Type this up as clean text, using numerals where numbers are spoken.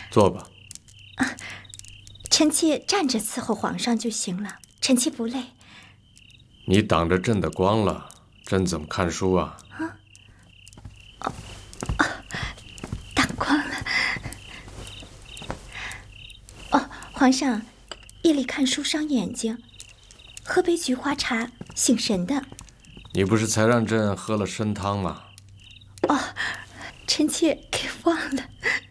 坐吧。 臣妾站着伺候皇上就行了，臣妾不累。 你挡着朕的光了，朕怎么看书啊？ 挡光了。哦，皇上，夜里看书伤眼睛，喝杯菊花茶醒神的。 你不是才让朕喝了参汤吗？ 哦，臣妾给忘了。